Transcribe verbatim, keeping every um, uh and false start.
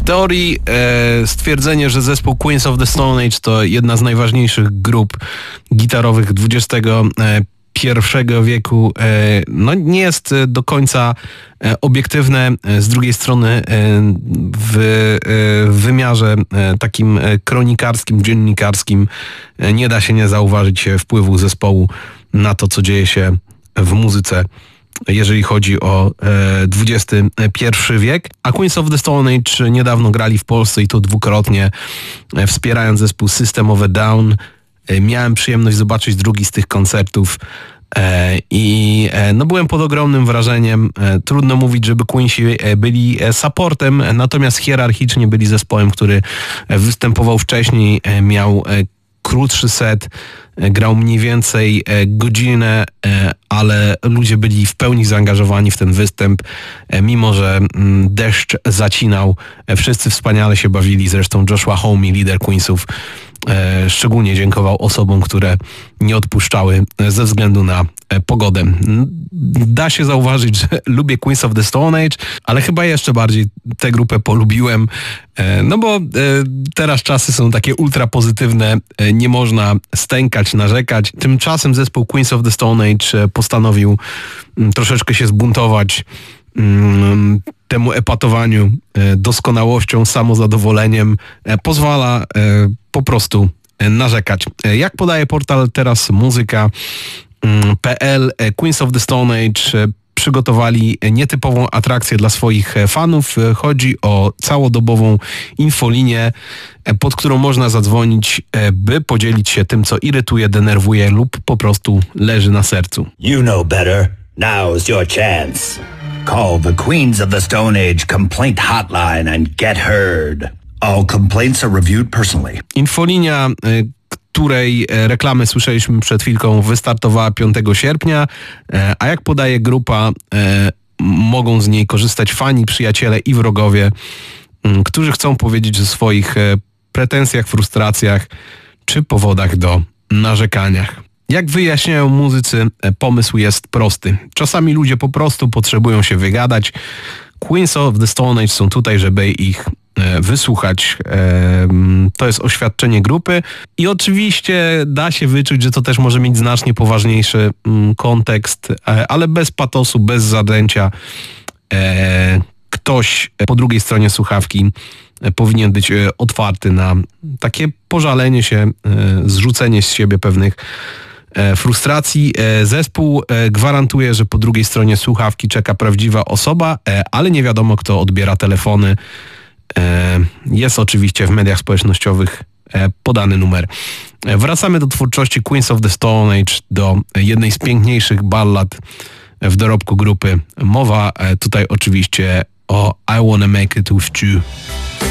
teorii e, stwierdzenie, że zespół Queens of the Stone Age to jedna z najważniejszych grup gitarowych dwudziestego pierwszego wieku, e, no nie jest do końca e, obiektywne. Z drugiej strony e, w, e, w wymiarze e, takim e, kronikarskim, dziennikarskim e, nie da się nie zauważyć wpływu zespołu na to, co dzieje się w muzyce, jeżeli chodzi o dwudziesty pierwszy wiek. A Queens of the Stone Age niedawno grali w Polsce i to dwukrotnie, wspierając zespół System of a Down. Miałem przyjemność zobaczyć drugi z tych koncertów i no byłem pod ogromnym wrażeniem. Trudno mówić, żeby Queensi byli supportem, natomiast hierarchicznie byli zespołem, który występował wcześniej, miał krótszy set, grał mniej więcej godzinę, ale ludzie byli w pełni zaangażowani w ten występ, mimo że deszcz zacinał. Wszyscy wspaniale się bawili, zresztą Joshua Homme, lider Queensów, szczególnie dziękował osobom, które nie odpuszczały ze względu na pogodę. Da się zauważyć, że lubię Queens of the Stone Age, ale chyba jeszcze bardziej tę grupę polubiłem, no bo teraz czasy są takie ultra pozytywne, nie można stękać, narzekać. Tymczasem zespół Queens of the Stone Age postanowił troszeczkę się zbuntować temu epatowaniu doskonałością, samozadowoleniem. Pozwala po prostu narzekać. Jak podaje portal Teraz Muzyka kropka pe el, Queens of the Stone Age przygotowali nietypową atrakcję dla swoich fanów. Chodzi o całodobową infolinię, pod którą można zadzwonić, by podzielić się tym, co irytuje, denerwuje lub po prostu leży na sercu. You know better. Now's your chance. Call the Queens of the Stone Age complaint hotline and get heard. All complaints are reviewed personally. Infolinia, której reklamę słyszeliśmy przed chwilką, wystartowała piątego sierpnia, a jak podaje grupa, mogą z niej korzystać fani, przyjaciele i wrogowie, którzy chcą powiedzieć o swoich pretensjach, frustracjach czy powodach do narzekaniach. Jak wyjaśniają muzycy, pomysł jest prosty. Czasami ludzie po prostu potrzebują się wygadać. Queens of the Stone Age są tutaj, żeby ich wysłuchać. To jest oświadczenie grupy i oczywiście da się wyczuć, że to też może mieć znacznie poważniejszy kontekst, ale bez patosu, bez zadęcia. Ktoś po drugiej stronie słuchawki powinien być otwarty na takie pożalenie się, zrzucenie z siebie pewnych frustracji. Zespół gwarantuje, że po drugiej stronie słuchawki czeka prawdziwa osoba, ale nie wiadomo, kto odbiera telefony. Jest oczywiście w mediach społecznościowych podany numer. Wracamy do twórczości Queens of the Stone Age, do jednej z piękniejszych ballad w dorobku grupy. Mowa tutaj oczywiście o I Wanna Make It With You.